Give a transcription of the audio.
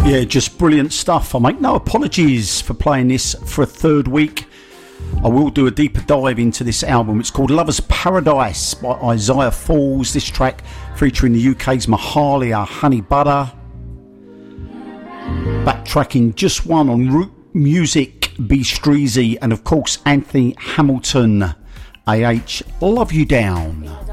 Yeah, just brilliant stuff. I make no apologies for playing this for a third week. I will do a deeper dive into this album. It's called Lover's Paradise by Isaiah Falls. This track featuring the UK's Mahalia Honey Butter. Backtracking just one on Root Music, B. Streezy, and of course Anthony Hamilton. AH, Love You Down.